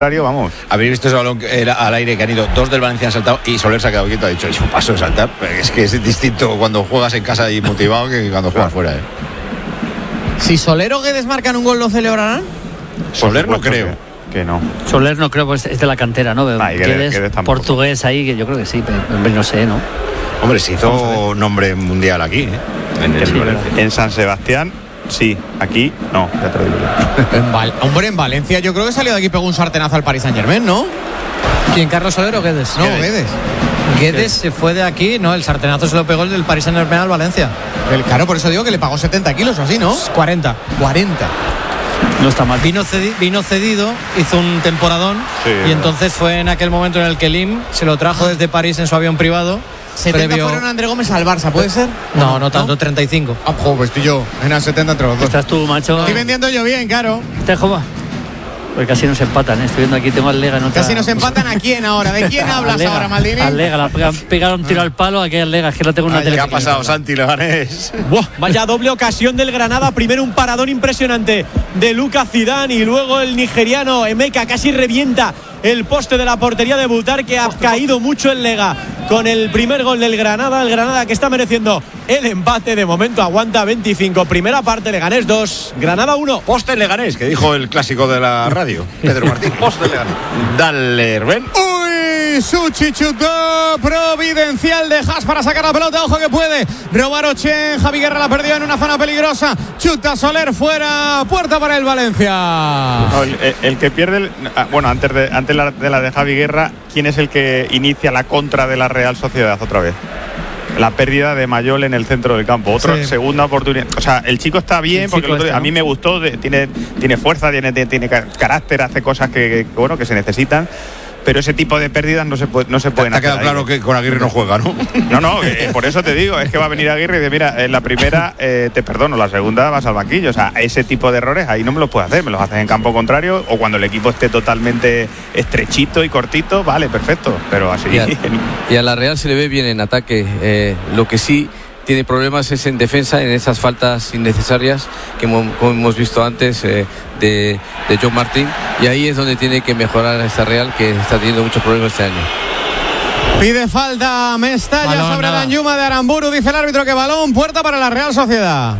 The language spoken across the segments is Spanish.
Vamos. Habéis visto ese balón al aire que han ido dos del Valencia, han saltado y Soler se ha quedado quieto, ha dicho, yo paso de saltar. Es que es distinto cuando juegas en casa y motivado que cuando juegas fuera. Si Soler o Guedes marcan un gol, ¿lo celebrarán? Soler no creo. Que no. Soler no creo, pues es de la cantera, ¿no? Guedes portugués ahí, que yo creo que sí, pero no sé, ¿no? Hombre, se hizo nombre mundial aquí, en San Sebastián. Sí, aquí no, ya te lo digo. Hombre, en Valencia yo creo que salió de aquí y pegó un sartenazo al Paris Saint-Germain, ¿no? ¿Quién, Carlos Soler o Guedes? No, Guedes. Guedes se fue de aquí, no, el sartenazo se lo pegó el del Paris Saint-Germain al Valencia. Claro, por eso digo que le pagó 70 kilos o así, ¿no? 40. No está mal. Vino cedido, hizo un temporadón, y entonces fue en aquel momento en el que Lim se lo trajo desde París en su avión privado. 70 fueron André Gómez al Barça, ¿puede ser? No tanto, 35. Ah, joder, estoy yo. Eran 70 entre los dos. Estás tú, macho. Estoy vendiendo yo bien, claro. ¿Te jodas? Pues casi nos empatan, ¿eh? Estoy viendo aquí, tengo al Lega en otra... Casi nos empatan. ¿A quién ahora? ¿De quién hablas Allega, ahora, Maldini? Al Lega, pegaron un tiro al palo, aquí al Lega, es que no tengo una tele. ¿Qué ha pasado, Santi Leganés? Vaya doble ocasión del Granada. Primero un paradón impresionante de Lucas Zidane y luego el nigeriano Emeka casi revienta el poste de la portería de Butarque. Ha caído mucho el Lega con el primer gol del Granada. El Granada que está mereciendo el empate. De momento aguanta 25. Primera parte, Leganés 2, Granada 1. Poste Leganés, que dijo el clásico de la radio, Pedro Martín. Poste Leganés. Dale, Rubén. Uy, Suchi chutó providencial de Haas para sacar la pelota. Ojo que puede robar Ochen. Javi Guerra la perdió en una zona peligrosa. Chuta Soler fuera. Puerta para el Valencia. No, el que pierde, bueno, antes de la de Javi Guerra, ¿quién es el que inicia la contra de la Real Sociedad otra vez? La pérdida de Mayol en el centro del campo. Otra segunda oportunidad. O sea, el chico está bien, porque a mí me gustó, tiene fuerza, tiene carácter, hace cosas que se necesitan. Pero ese tipo de pérdidas no se pueden hacer. Te ha quedado claro que con Aguirre no juega, ¿no? No, por eso te digo, es que va a venir Aguirre y dice, mira, en la primera te perdono, la segunda vas al banquillo. O sea, ese tipo de errores ahí no me los puedes hacer, me los haces en campo contrario o cuando el equipo esté totalmente estrechito y cortito, vale, perfecto, pero así. Y a la Real se le ve bien en ataque, lo que sí tiene problemas es en defensa, en esas faltas innecesarias que como hemos visto antes de John Martín, y ahí es donde tiene que mejorar esta Real, que está teniendo muchos problemas este año. Pide falta Mestalla sobre Danjuma de Aramburu, dice el árbitro que balón, puerta para la Real Sociedad.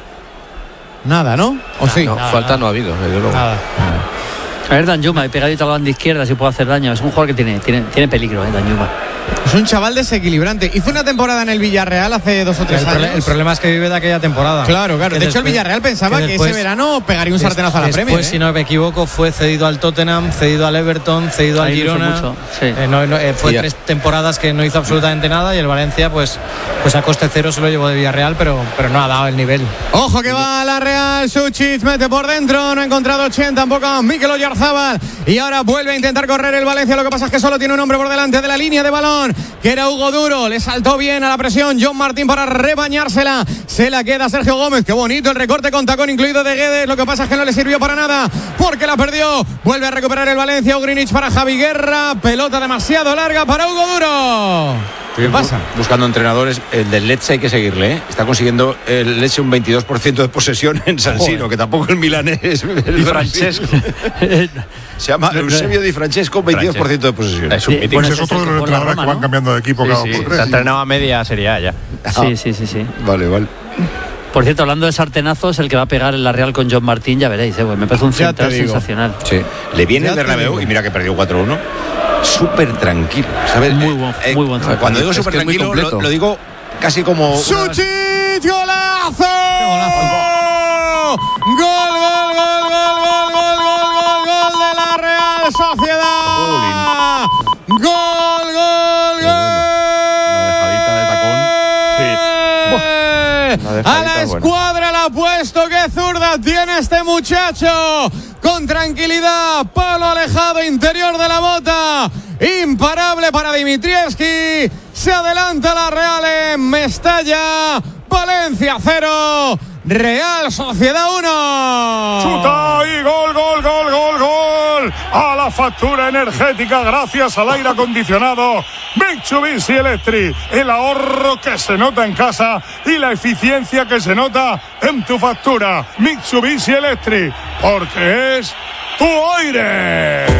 Nada, ¿no? ¿O sí? No, falta no ha habido, desde luego. Nada. A ver, Danjuma, pegadito a la banda izquierda, si puede hacer daño. Es un jugador que tiene peligro, Danjuma. Es un chaval desequilibrante. Hizo una temporada en el Villarreal hace 2 o 3 años. El problema es que vive de aquella temporada. Claro. De hecho, el Villarreal pensaba que ese verano pegaría un sartenazo a la Premier. Pues, si no me equivoco, fue cedido al Tottenham, cedido al Everton, cedido al Girona. Fue 3 temporadas que no hizo absolutamente nada, y el Valencia, pues a coste cero se lo llevó de Villarreal, pero no ha dado el nivel. Ojo que va la Real. Suchich mete por dentro, no ha encontrado 80, tampoco a Mikel Oyarzábal, y ahora vuelve a intentar correr el Valencia. Lo que pasa es que solo tiene un hombre por delante de la línea de balón, que era Hugo Duro. Le saltó bien a la presión John Martín para rebañársela. Se la queda Sergio Gómez. Qué bonito el recorte con tacón incluido de Guedes. Lo que pasa es que no le sirvió para nada porque la perdió. Vuelve a recuperar el Valencia. Ugrinich para Javi Guerra. Pelota demasiado larga para Hugo Duro. ¿Qué pasa? Buscando entrenadores. El del Lecce hay que seguirle, ¿eh? Está consiguiendo el Lecce un 22% de posesión en San Siro, que tampoco el milanés. Di Francesco. Se llama Eusebio Di Francesco, 22% de posesión. Es un mítico. Pues es otro de los entrenadores que van cambiando de equipo cada 2 por 3. Se ha entrenado a media Serie A ya. Sí. Vale. Por cierto, hablando de sartenazos, el que va a pegar en la Real con John Martín, ya veréis, pues me parece un central sensacional. Sí. Le viene el Bernabéu y mira que perdió 4-1. Súper tranquilo, ¿sabes? Muy buen. Cuando digo súper tranquilo, lo digo casi como... ¡Suchich! ¡Golazo! ¡Gol de la Real Sociedad! ¡Gol! A la escuadra la ha puesto. ¡Qué zurda tiene este muchacho! Con tranquilidad, palo alejado, interior de la bota. Imparable para Dimitrievski. Se adelanta la Real en Mestalla. Valencia 0, Real Sociedad 1. Chuta y gol. A la factura energética gracias al aire acondicionado Mitsubishi Electric. El ahorro que se nota en casa y la eficiencia que se nota en tu factura. Mitsubishi Electric, porque es tu aire.